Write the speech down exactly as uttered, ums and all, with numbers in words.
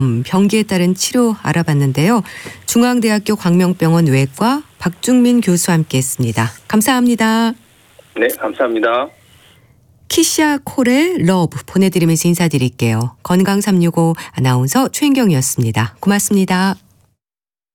음, 변기에 따른 치료 알아봤는데요. 중앙대학교 광명병원 외과 박중민 교수와 함께했습니다. 감사합니다. 네, 감사합니다. 키샤 콜의 러브 보내드리면서 인사드릴게요. 건강 삼육오 아나운서 최인경이었습니다. 고맙습니다.